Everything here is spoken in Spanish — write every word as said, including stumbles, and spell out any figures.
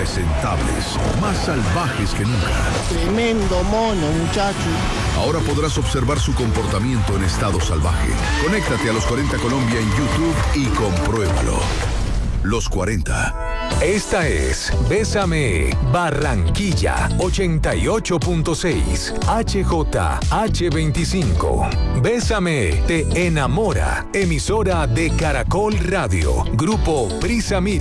impresentables, más salvajes que nunca. Tremendo mono, muchacho. Ahora podrás observar su comportamiento en estado salvaje. Conéctate a Los cuarenta Colombia en YouTube y compruébalo. Los cuarenta. Esta es Bésame Barranquilla ochenta y ocho punto seis H J H veinticinco. Bésame te enamora. Emisora de Caracol Radio. Grupo Prisa Media.